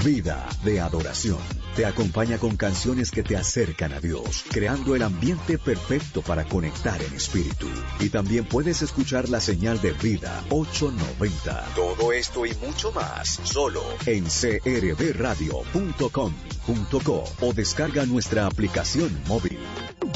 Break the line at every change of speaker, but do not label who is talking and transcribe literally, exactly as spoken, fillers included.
Vida de Adoración te acompaña con canciones que te acercan a Dios, creando el ambiente perfecto para conectar en espíritu. Y también puedes escuchar la señal de Vida ochocientos noventa. Todo esto y mucho más, solo en c r b radio punto com punto co o descarga nuestra aplicación móvil.